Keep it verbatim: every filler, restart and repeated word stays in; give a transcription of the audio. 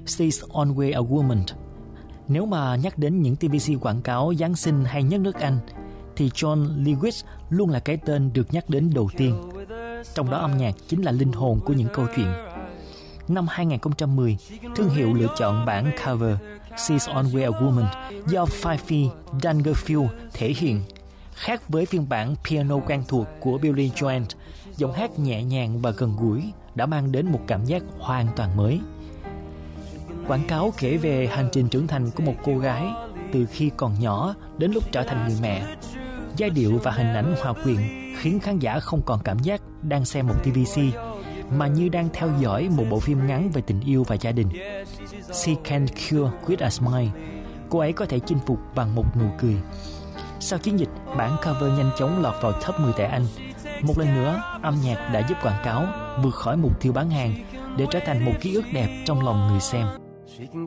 She's Always a Woman. Nếu mà nhắc đến những ti vi xi quảng cáo Giáng sinh hay nhất nước Anh, thì John Lewis luôn là cái tên được nhắc đến đầu tiên. Trong đó âm nhạc chính là linh hồn của những câu chuyện. Năm hai không một không, thương hiệu lựa chọn bản cover She's Always a Woman do Fife Dangerfield thể hiện. Khác với phiên bản piano quen thuộc của Billy Joel, giọng hát nhẹ nhàng và gần gũi đã mang đến một cảm giác hoàn toàn mới. Quảng cáo kể về hành trình trưởng thành của một cô gái từ khi còn nhỏ đến lúc trở thành người mẹ. Giai điệu và hình ảnh hòa quyện khiến khán giả không còn cảm giác đang xem một ti vi xi, mà như đang theo dõi một bộ phim ngắn về tình yêu và gia đình. She can cure with a smile. Cô ấy có thể chinh phục bằng một nụ cười. Sau chiến dịch, bản cover nhanh chóng lọt vào top mười tại Anh. Một lần nữa, âm nhạc đã giúp quảng cáo vượt khỏi mục tiêu bán hàng để trở thành một ký ức đẹp trong lòng người xem. She can